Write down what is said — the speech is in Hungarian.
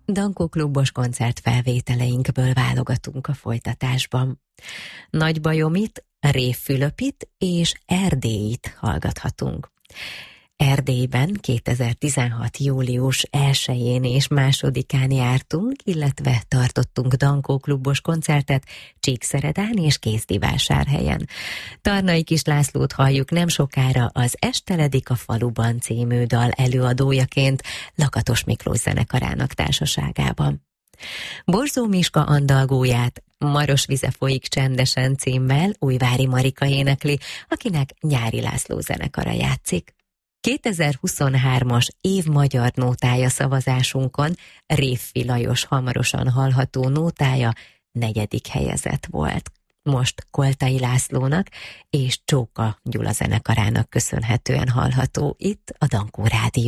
Dankó klubos koncertfelvételeinkből válogatunk a folytatásban. Nagy Bajomit, Rév Fülöpit és Erdélyt hallgathatunk. Erdélyben 2016. július 1-én és 2-án jártunk, illetve tartottunk Dankó klubos koncertet Csíkszeredán és Kézdivásárhelyen. Tarnai Kis Lászlót halljuk nem sokára az Esteledik a faluban című dal előadójaként Lakatos Miklós zenekarának társaságában. Borzó Miska andalgóját Maros vize folyik csendesen címmel Újvári Marika énekli, akinek Nyári László zenekara játszik. 2023-as év magyar nótája szavazásunkon Révfi Lajos hamarosan hallható nótája 4. helyezett volt. Most Koltai Lászlónak és Csóka Gyula zenekarának köszönhetően hallható itt a Dankó Rádió.